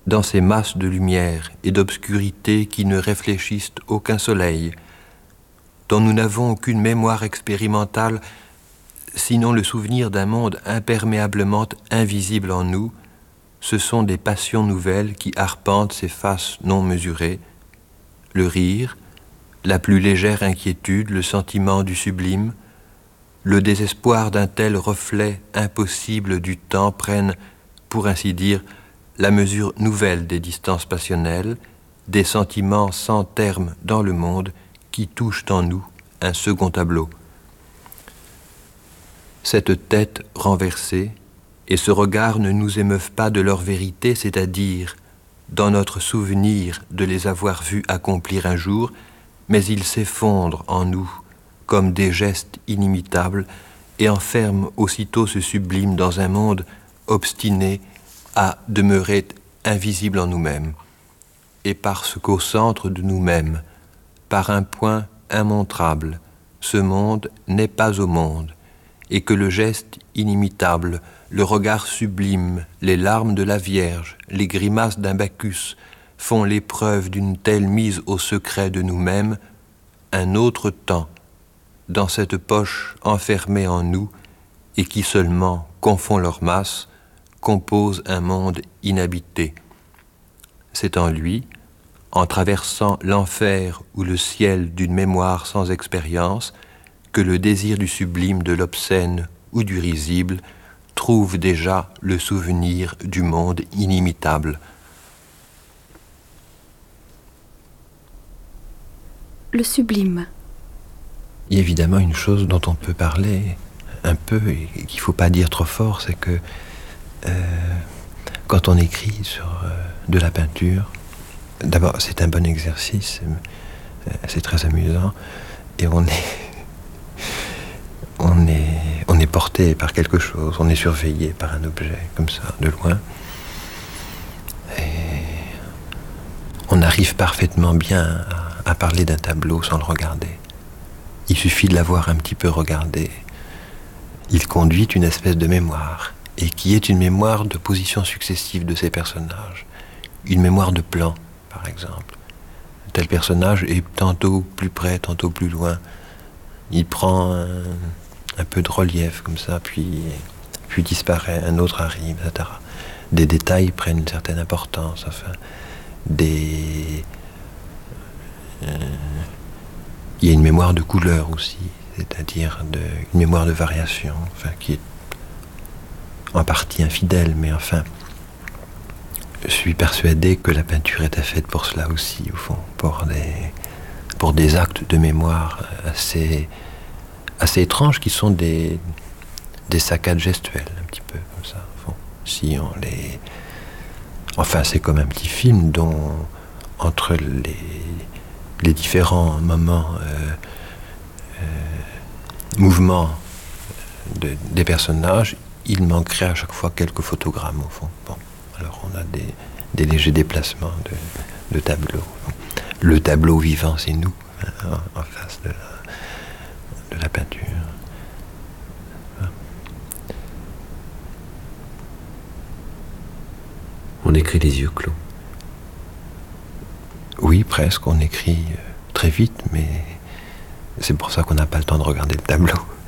dans ces masses de lumière et d'obscurité qui ne réfléchissent aucun soleil, dont nous n'avons aucune mémoire expérimentale, sinon le souvenir d'un monde imperméablement invisible en nous, ce sont des passions nouvelles qui arpentent ces faces non mesurées, le rire, la plus légère inquiétude, le sentiment du sublime, le désespoir d'un tel reflet impossible du temps prennent, pour ainsi dire, la mesure nouvelle des distances passionnelles, des sentiments sans terme dans le monde qui touchent en nous un second tableau. Cette tête renversée et ce regard ne nous émeuvent pas de leur vérité, c'est-à-dire dans notre souvenir de les avoir vus accomplir un jour, mais ils s'effondrent en nous comme des gestes inimitables et enferment aussitôt ce sublime dans un monde obstiné à demeurer invisible en nous-mêmes. Et parce qu'au centre de nous-mêmes, par un point immontrable, ce monde n'est pas au monde, et que le geste inimitable, le regard sublime, les larmes de la Vierge, les grimaces d'un Bacchus font l'épreuve d'une telle mise au secret de nous-mêmes, un autre temps, dans cette poche enfermée en nous, et qui seulement confond leur masse, compose un monde inhabité. C'est en lui, en traversant l'enfer ou le ciel d'une mémoire sans expérience, que le désir du sublime, de l'obscène ou du risible trouve déjà le souvenir du monde inimitable. Le sublime. Il y a évidemment une chose dont on peut parler un peu et qu'il ne faut pas dire trop fort, c'est que quand on écrit sur de la peinture, d'abord c'est un bon exercice, c'est très amusant et on est porté par quelque chose, on est surveillé par un objet comme ça, de loin. Et on arrive parfaitement bien à parler d'un tableau sans le regarder. Il suffit de l'avoir un petit peu regardé. Il conduit une espèce de mémoire, et qui est une mémoire de positions successives de ces personnages. Une mémoire de plan, par exemple. Tel personnage est tantôt plus près, tantôt plus loin. Il prend un peu de relief comme ça, puis disparaît, un autre arrive, etc. Des détails prennent une certaine importance, enfin, il y a une mémoire de couleur aussi, c'est-à-dire une mémoire de variation, enfin, qui est en partie infidèle, mais enfin, je suis persuadé que la peinture était faite pour cela aussi, au fond, pour des actes de mémoire assez étranges qui sont des saccades gestuelles, un petit peu comme ça. Bon, si on les... Enfin, c'est comme un petit film dont, entre les différents moments, mouvements des personnages, il manquerait à chaque fois quelques photogrammes, au fond. Bon, alors on a des légers déplacements de tableaux. Le tableau vivant, c'est nous, en face de la peinture. On écrit les yeux clos. Oui, presque, on écrit très vite, mais c'est pour ça qu'on n'a pas le temps de regarder le tableau.